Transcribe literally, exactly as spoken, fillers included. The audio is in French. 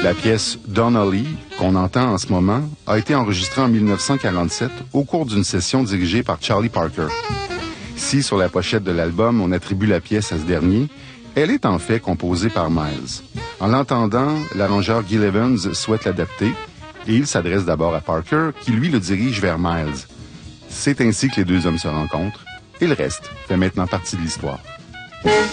La pièce Donnelly, qu'on entend en ce moment, a été enregistrée en mille neuf cent quarante-sept au cours d'une session dirigée par Charlie Parker. Si, sur la pochette de l'album, on attribue la pièce à ce dernier, elle est en fait composée par Miles. En l'entendant, l'arrangeur Gil Evans souhaite l'adapter et il s'adresse d'abord à Parker, qui lui le dirige vers Miles. C'est ainsi que les deux hommes se rencontrent et le reste fait maintenant partie de l'histoire.